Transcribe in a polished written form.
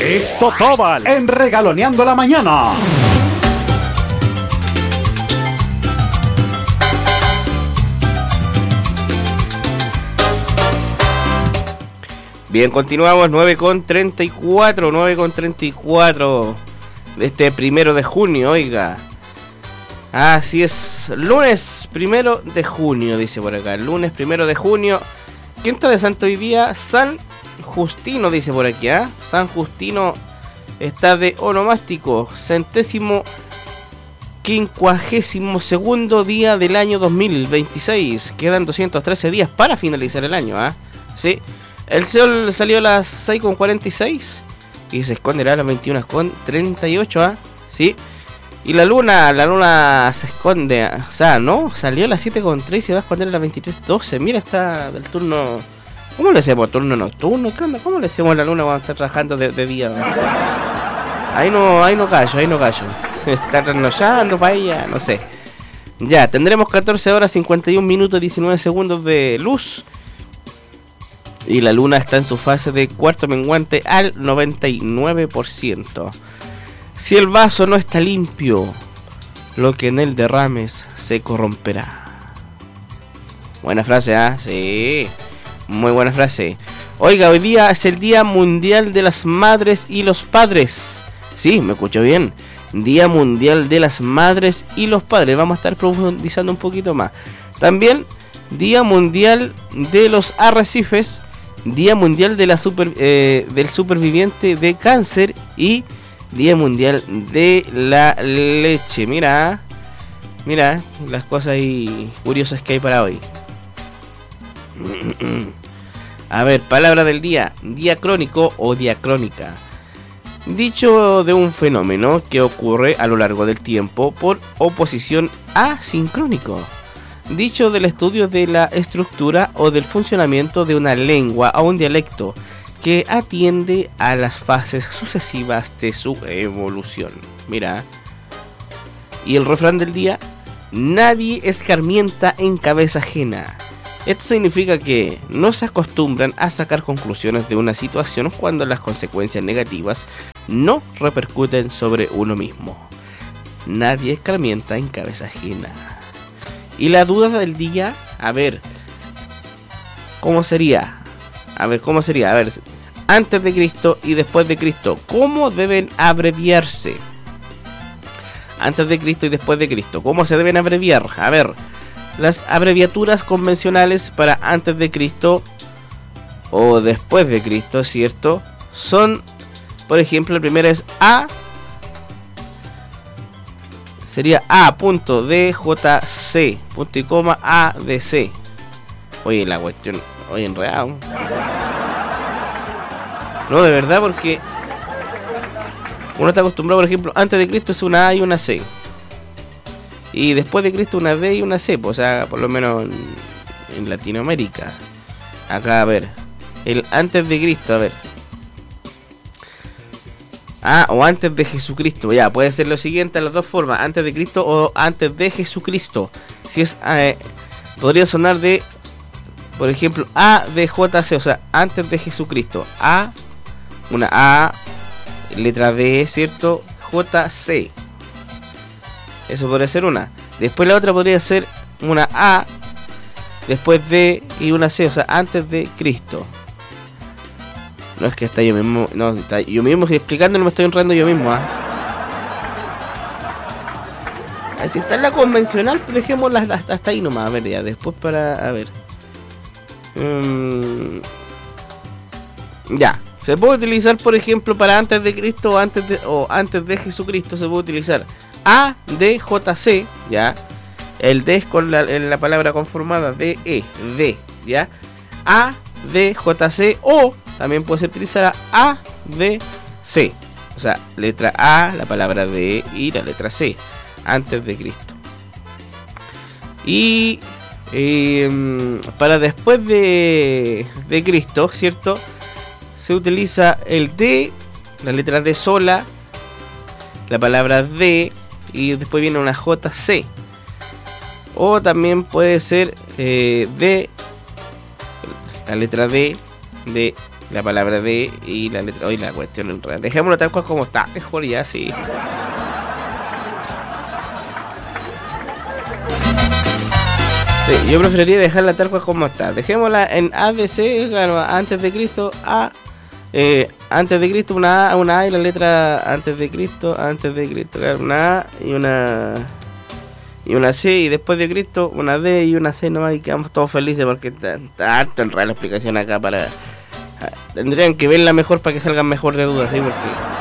Cristóbal en Regaloneando la Mañana. Bien, continuamos 9:34 de este 1 de junio, oiga. Así es, lunes 1 de junio, dice por acá, lunes 1 de junio. ¿Quién está de santo hoy día? San Justino, dice por aquí, ¿ah? San Justino está de onomástico, 152º día del año 2026. Quedan 213 días para finalizar el año, ¿ah? Sí. El sol salió a las 6:46 y se esconderá a las 21:38, ¿ah? Sí. Y la luna se esconde, o sea, ¿no? Salió a las 7:03 y se va a esconder a las 23:12. Mira, está del turno. ¿Cómo le hacemos? ¿Turno nocturno? ¿Qué onda? ¿Cómo le hacemos a la luna cuando está trabajando de día? Ahí no callo. Está trasnochando para ella, no sé. Ya, tendremos 14 horas 51 minutos 19 segundos de luz. Y la luna está en su fase de cuarto menguante al 99%. Si el vaso no está limpio, lo que en él derrames se corromperá. Buena frase, ¿ah? Sí, muy buena frase. Oiga, hoy día es el Día Mundial de las Madres y los Padres. Sí, me escucho bien. Día Mundial de las Madres y los Padres. Vamos a estar profundizando un poquito más. También Día Mundial de los Arrecifes. Día Mundial de del Superviviente de Cáncer y Día Mundial de la Leche. Mira las cosas ahí curiosas que hay para hoy. A ver, palabra del día: diacrónico o diacrónica. Dicho de un fenómeno que ocurre a lo largo del tiempo por oposición asincrónico. Dicho del estudio de la estructura o del funcionamiento de una lengua o un dialecto que atiende a las fases sucesivas de su evolución. Mira. Y el refrán del día: nadie escarmienta en cabeza ajena. Esto significa que no se acostumbran a sacar conclusiones de una situación cuando las consecuencias negativas no repercuten sobre uno mismo. Nadie escarmienta en cabeza ajena. Y la duda del día, a ver, ¿cómo sería? A ver, antes de Cristo y después de Cristo, ¿cómo deben abreviarse? Antes de Cristo y después de Cristo, ¿cómo se deben abreviar? A ver, las abreviaturas convencionales para antes de Cristo o después de Cristo, ¿cierto? Son, por ejemplo, la primera es A. Sería A.DJC, punto y coma ADC. Oye, la cuestión, oye, enredado. No, de verdad, porque uno está acostumbrado, por ejemplo, antes de Cristo es una A y una C. Y después de Cristo una D y una C, pues, o sea, por lo menos en Latinoamérica. Acá, a ver, el antes de Cristo, a ver. O antes de Jesucristo, ya, puede ser lo siguiente, las dos formas, antes de Cristo o antes de Jesucristo. Si es, podría sonar de, por ejemplo, ADJC, o sea, antes de Jesucristo. Una A, letra D, ¿cierto? JC. Eso podría ser una. Después la otra podría ser una A, después de y una C, o sea, antes de Cristo. No, es que está yo mismo. No, está yo mismo explicando, no me estoy enredando yo mismo. Así está la convencional, pues dejémosla hasta ahí nomás. A ver, ya, después para. A ver. Ya. Se puede utilizar, por ejemplo, para antes de Cristo o antes de Jesucristo. Se puede utilizar ADJC, ya. El D es con la palabra conformada de, ya. ADJC o también puede ser utilizar ADC. O sea, letra A, la palabra D y la letra C. Antes de Cristo. Y para después de Cristo, ¿cierto? Se utiliza el D, la letra D sola, la palabra D y después viene una JC. O también puede ser D, la letra D de la palabra D y la letra O y la cuestión en realidad. Dejémoslo tal cual como está, mejor ya, sí. Sí, yo preferiría dejarla tal cual como está. Dejémosla en ABC, claro, antes de Cristo, antes de Cristo, una A y la letra antes de Cristo, claro, una A y una C, y después de Cristo una D y una C nomás, y quedamos todos felices porque está harto en realidad la explicación acá para... Tendrían que verla mejor para que salgan mejor de dudas, ¿sí? Porque